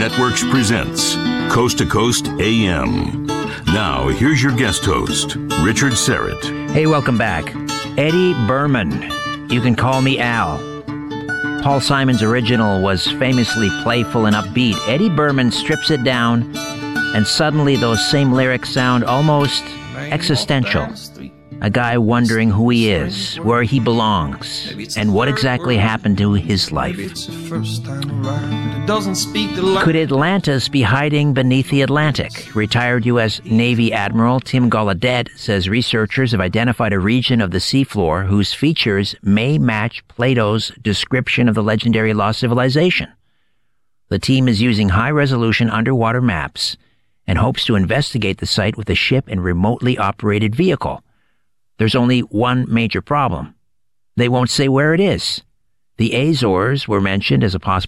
Networks presents Coast to Coast AM. Now, here's your guest host, Richard Syrett. Hey, welcome back. Eddie Berman. You can call me Al. Paul Simon's original was famously playful and upbeat. Eddie Berman strips it down, and suddenly those same lyrics sound almost existential. A guy wondering who he is, where he belongs, and what exactly happened to his life. Could Atlantis be hiding beneath the Atlantic? Retired U.S. Navy Admiral Tim Gallaudet says researchers have identified a region of the seafloor whose features may match Plato's description of the legendary lost civilization. The team is using high-resolution underwater maps and hopes to investigate the site with a ship and remotely operated vehicle. There's only one major problem. They won't say where it is. The Azores were mentioned as a possible